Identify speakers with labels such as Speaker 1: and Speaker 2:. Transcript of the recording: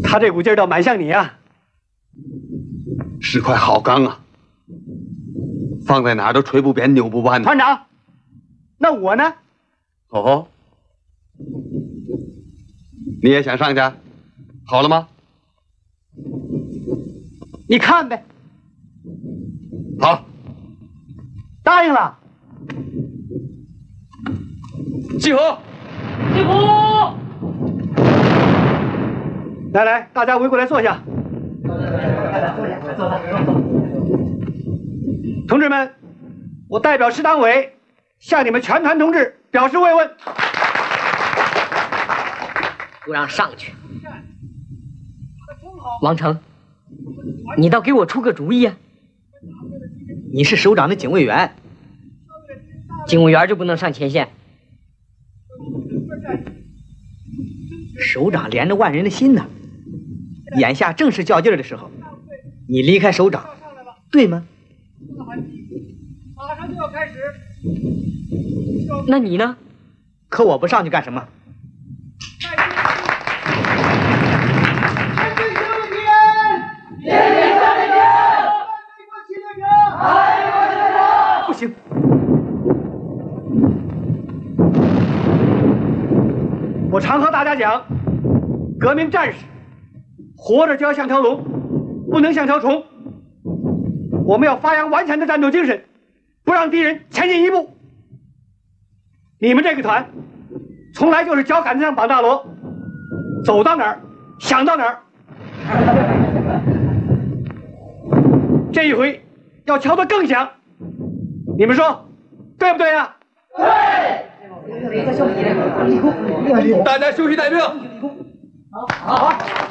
Speaker 1: 他这股劲儿倒蛮像你啊，
Speaker 2: 是块好钢啊，放在哪儿都锤不扁、扭不弯的。
Speaker 1: 团长，那我呢？
Speaker 2: 哦，你也想上去？好了吗？
Speaker 1: 你看呗。
Speaker 2: 好，
Speaker 1: 答应了。
Speaker 2: 集合！
Speaker 3: 集合！
Speaker 1: 来来，大家围过来坐下。同志们，我代表师党委向你们全团同志表示慰问。
Speaker 3: 不让上去。王成，你倒给我出个主意啊！
Speaker 4: 你是首长的警卫员，
Speaker 3: 警卫员就不能上前线？
Speaker 4: 首长连着万人的心呢。眼下正是较劲儿的时候，你离开首长，对吗？
Speaker 1: 马上就要开始。
Speaker 3: 那你呢？
Speaker 4: 可我不上去干什么？
Speaker 1: 不行，我常和大家讲，革命战士活着就要像条龙，不能像条虫。我们要发扬顽强的战斗精神，不让敌人前进一步。你们这个团从来就是脚杆子上绑大锣，走到哪儿想到哪儿。这一回要敲得更响，你们说对不对呀？
Speaker 2: 对。大家休息待命。
Speaker 1: 好。